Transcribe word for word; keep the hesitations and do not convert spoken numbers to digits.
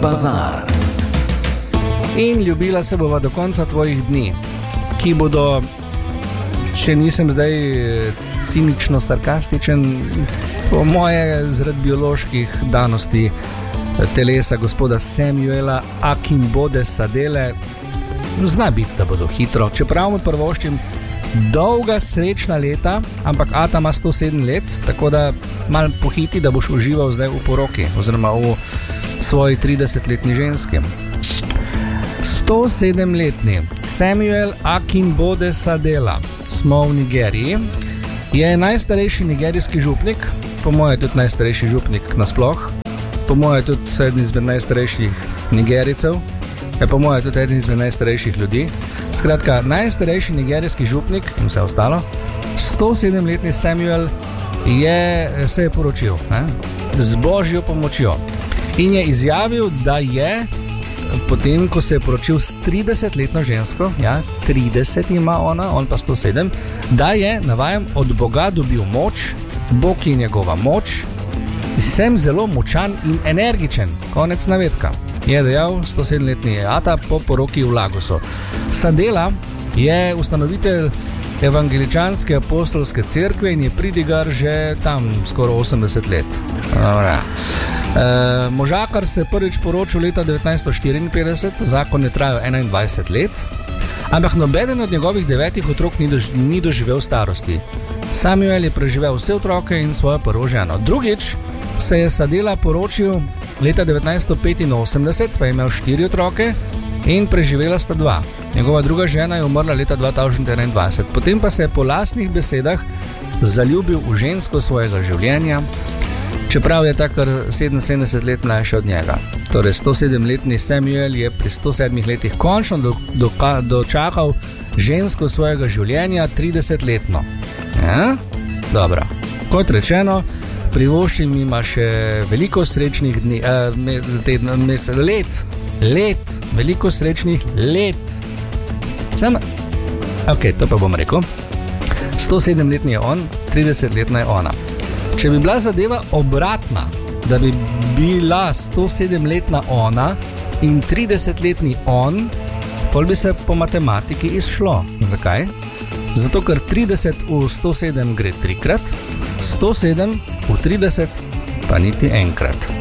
bazar. In ljubila se bova do konca tvojih dni, ki bodo, če nisem zdaj cinično sarkastičen, po moje zaradi bioloških danosti telesa gospoda Samuela Akinbode Sadele, zna biti, da bodo hitro. Čeprav mu prvoščim dolga srečna leta, ampak Ata ima sto sedem let, tako da malo pohiti, da boš užival zdaj v poroki, oziroma v svoji tridesetletni ženski. sto sedemletni Samuel Akinbode Sadela, smo v Nigeriji, je najstarejši nigerijski župnik, po moje tudi najstarejši župnik nasploh, po moje tudi eden izmed najstarejših Nigericev, je po moje tudi eden izmed najstarejših ljudi. Skratka, najstarejši nigerijski župnik in vse ostalo, sto sedemletni Samuel je, se je poročil ne? z božjo pomočjo in je izjavil, da je potem, ko se je poročil s tridesetletno žensko, ja, trideset ima ona, on pa sto sedem, da je, navajam, od Boga dobil moč, Bog je njegova moč, sem zelo močan in energičen, konec navedka, je dejal sto sedemletni Ata po poroki v Lagosu. Sadela je ustanovitelj evangeličanske apostolske cerkve in je pridigar že tam skoraj osemdeset let. Dobre. E, možakar se prvič poročil leta devetnajststo štiriinpetdeset, zakon je trajal enaindvajset let, ampak nobeden od njegovih devetih otrok ni, dož, ni doživel starosti. Samuel je preživel vse otroke in svojo prvo ženo. Drugič se je Sadela poročil leta devetnajststo petinosemdeset, pa je imel štiri otroke in preživela sta dva. Njegova druga žena je umrla leta dva tisoč enaindvajset. Potem pa se je po lastnih besedah zaljubil v žensko svojega življenja, čeprav je ta kar sedeminsedemdeset let mlajša od njega. Torej sto sedemletni Samuel je pri sto sedmih letih končno do, do, dočakal žensko svojega življenja, tridesetletno. Ja? Dobro. Kot rečeno, privoščim ima še veliko srečnih dni, eh, me, te, mes, let, let, veliko srečnih let. Sam, ok, to pa bom rekel. sto sedemletni je on, tridesetletna je ona. Če bi bila zadeva obratna, da bi bila sto sedemletna ona in tridesetletni on, pol bi se po matematiki izšlo. Zakaj? Zato, ker trideset v sto sedem gre trikrat, sto sedem v trideset pa niti enkrat.